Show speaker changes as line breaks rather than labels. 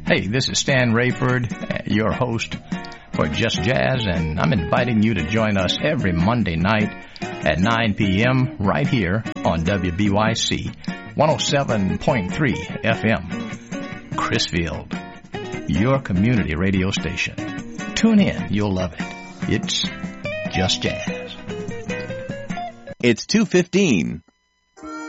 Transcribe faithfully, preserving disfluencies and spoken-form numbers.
Hey, this is Stan Rayford, your host for Just Jazz, and I'm inviting you to join us every Monday night at nine p.m. right here on W B Y C one oh seven point three F M, Crisfield, your community radio station. Tune in, you'll love it. It's Just Jazz.
It's two fifteen.